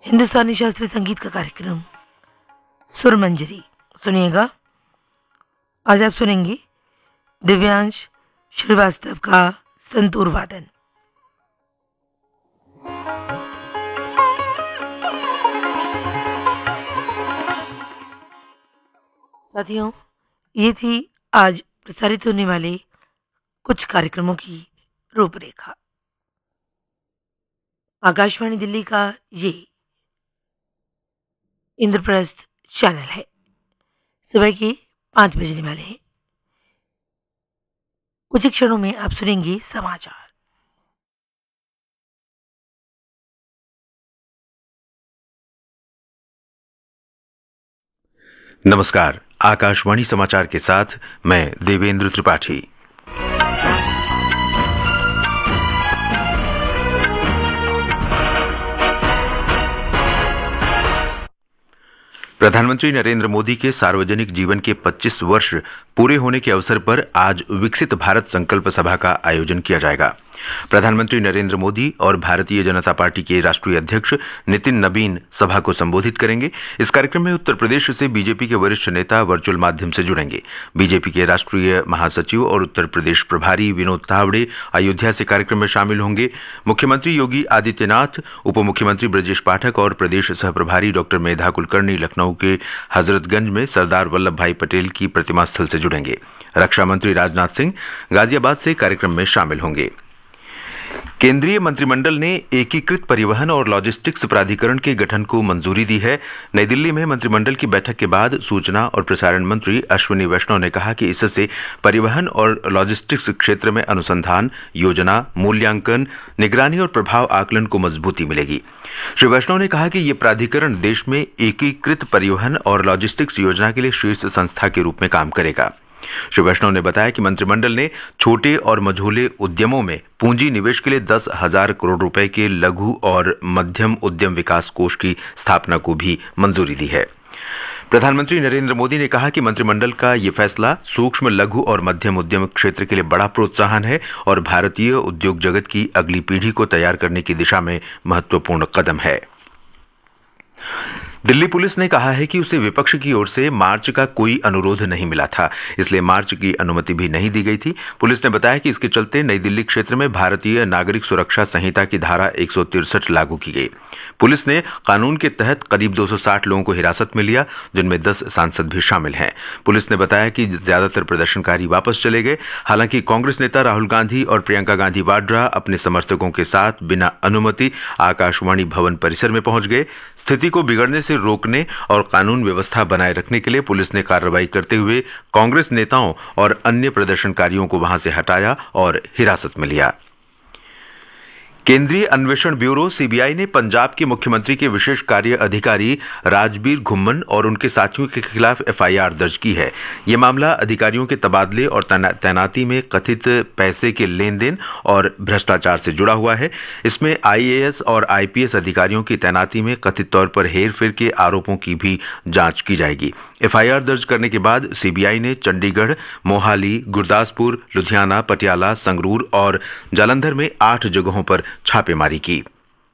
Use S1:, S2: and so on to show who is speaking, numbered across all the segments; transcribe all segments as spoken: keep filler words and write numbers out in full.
S1: हिंदुस्तानी शास्त्रीय संगीत का कार्यक्रम सुर मंजरी सुनिएगा। आज आप सुनेंगे दिव्यांश श्रीवास्तव का संतूर वादन। साथियों, ये थी आज प्रसारित होने वाले कुछ कार्यक्रमों की रूपरेखा। आकाशवाणी दिल्ली का ये इंद्रप्रस्थ चैनल है। सुबह के पाँच बजने वाले हैं। कुछ क्षणों में आप सुनेंगे समाचार।
S2: नमस्कार, आकाशवाणी समाचार के साथ मैं देवेंद्र त्रिपाठी। प्रधानमंत्री नरेंद्र मोदी के सार्वजनिक जीवन के पच्चीस वर्ष पूरे होने के अवसर पर आज विकसित भारत संकल्प सभा का आयोजन किया जाएगा। प्रधानमंत्री नरेंद्र मोदी और भारतीय जनता पार्टी के राष्ट्रीय अध्यक्ष नितिन नबीन सभा को संबोधित करेंगे। इस कार्यक्रम में उत्तर प्रदेश से बीजेपी के वरिष्ठ नेता वर्चुअल माध्यम से जुड़ेंगे। बीजेपी के राष्ट्रीय महासचिव और उत्तर प्रदेश प्रभारी विनोद तावड़े अयोध्या से कार्यक्रम में शामिल होंगे। मुख्यमंत्री योगी आदित्यनाथ, उप मुख्यमंत्री ब्रजेश पाठक और प्रदेश सह प्रभारी डॉक्टर मेधा कुलकर्णी लखनऊ के हजरतगंज में सरदार वल्लभ भाई पटेल की प्रतिमा स्थल से जुड़ेंगे। रक्षा मंत्री राजनाथ सिंह गाजियाबाद से कार्यक्रम में शामिल होंगे। केंद्रीय मंत्रिमंडल ने एकीकृत परिवहन और लॉजिस्टिक्स प्राधिकरण के गठन को मंजूरी दी है। नई दिल्ली में मंत्रिमंडल की बैठक के बाद सूचना और प्रसारण मंत्री अश्विनी वैष्णव ने कहा कि इससे परिवहन और लॉजिस्टिक्स क्षेत्र में अनुसंधान, योजना, मूल्यांकन, निगरानी और प्रभाव आकलन को मजबूती मिलेगी। श्री वैष्णव ने कहा कि ये प्राधिकरण देश में एकीकृत परिवहन और लॉजिस्टिक्स योजना के लिए शीर्ष संस्था के रूप में काम करेगा। श्री वैष्णव ने बताया कि मंत्रिमंडल ने छोटे और मझोले उद्यमों में पूंजी निवेश के लिए दस हजार करोड़ रुपए के लघु और मध्यम उद्यम विकास कोष की स्थापना को भी मंजूरी दी है। प्रधानमंत्री नरेंद्र मोदी ने कहा कि मंत्रिमंडल का यह फैसला सूक्ष्म, लघु और मध्यम उद्यम क्षेत्र के लिए बड़ा प्रोत्साहन है और भारतीय उद्योग जगत की अगली पीढ़ी को तैयार करने की दिशा में महत्वपूर्ण कदम है। दिल्ली पुलिस ने कहा है कि उसे विपक्ष की ओर से मार्च का कोई अनुरोध नहीं मिला था, इसलिए मार्च की अनुमति भी नहीं दी गई थी। पुलिस ने बताया कि इसके चलते नई दिल्ली क्षेत्र में भारतीय नागरिक सुरक्षा संहिता की धारा एक सौ तिरसठ लागू की गई। पुलिस ने कानून के तहत करीब दो सौ साठ लोगों को हिरासत में लिया, जिनमें दस सांसद भी शामिल हैं। पुलिस ने बताया कि ज्यादातर प्रदर्शनकारी वापस चले गए। हालांकि कांग्रेस नेता राहुल गांधी और प्रियंका गांधी वाड्रा अपने समर्थकों के साथ बिना अनुमति आकाशवाणी भवन परिसर में पहुंच गए। स्थिति को बिगड़ने से रोकने और कानून व्यवस्था बनाए रखने के लिए पुलिस ने कार्रवाई करते हुए कांग्रेस नेताओं और अन्य प्रदर्शनकारियों को वहां से हटाया और हिरासत में लिया। केंद्रीय अन्वेषण ब्यूरो सीबीआई ने पंजाब के मुख्यमंत्री के विशेष कार्य अधिकारी राजबीर घुम्मन और उनके साथियों के खिलाफ एफआईआर दर्ज की है। यह मामला अधिकारियों के तबादले और तैनाती में कथित पैसे के लेन देन और भ्रष्टाचार से जुड़ा हुआ है। इसमें आईएएस और आईपीएस अधिकारियों की तैनाती में कथित तौर पर हेरफेर के आरोपों की भी जांच की जाएगी। एफआईआर दर्ज करने के बाद सीबीआई ने चंडीगढ़, मोहाली, गुरदासपुर, लुधियाना, पटियाला, संगरूर और जालंधर में आठ जगहों पर छापेमारी की।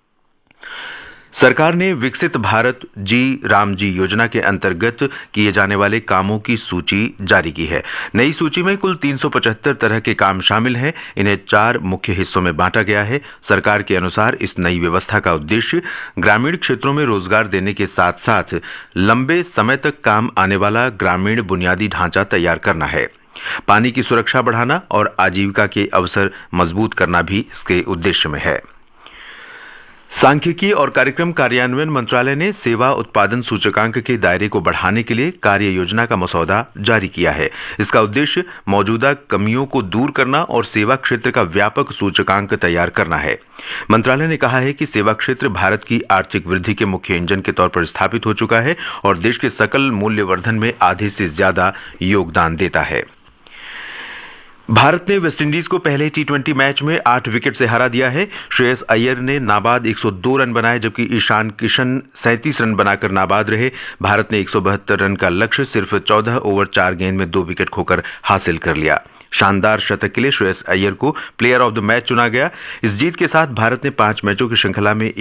S2: सरकार ने विकसित भारत जी राम जी योजना के अंतर्गत किए जाने वाले कामों की सूची जारी की है। नई सूची में कुल तीन सौ पचहत्तर तरह के काम शामिल हैं। इन्हें चार मुख्य हिस्सों में बांटा गया है। सरकार के अनुसार इस नई व्यवस्था का उद्देश्य ग्रामीण क्षेत्रों में रोजगार देने के साथ साथ लंबे समय तक काम आने वाला ग्रामीण बुनियादी ढांचा तैयार करना है। पानी की सुरक्षा बढ़ाना और आजीविका के अवसर मजबूत करना भी इसके उद्देश्य में है। सांख्यिकी और कार्यक्रम कार्यान्वयन मंत्रालय ने सेवा उत्पादन सूचकांक के दायरे को बढ़ाने के लिए कार्य योजना का मसौदा जारी किया है। इसका उद्देश्य मौजूदा कमियों को दूर करना और सेवा क्षेत्र का व्यापक सूचकांक तैयार करना है। मंत्रालय ने कहा है कि सेवा क्षेत्र भारत की आर्थिक वृद्धि के मुख्य इंजन के तौर पर स्थापित हो चुका है और देश के सकल मूल्यवर्धन में आधे से ज्यादा योगदान देता है। भारत ने वेस्टइंडीज को पहले टी ट्वेंटी मैच में आठ विकेट से हरा दिया है। श्रेयस अय्यर ने नाबाद एक सौ दो रन बनाए, जबकि ईशान किशन सैंतीस रन बनाकर नाबाद रहे। भारत ने एक सौ बहत्तर रन का लक्ष्य सिर्फ चौदह ओवर चार गेंद में दो विकेट खोकर हासिल कर लिया। शानदार शतक के लिए श्रेयस अय्यर को प्लेयर ऑफ द मैच चुना गया। इस जीत के साथ भारत ने पांच मैचों की श्रृंखला में